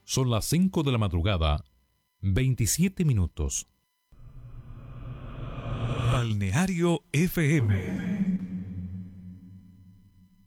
Son las 5 de la madrugada, 27 minutos. Balneario FM.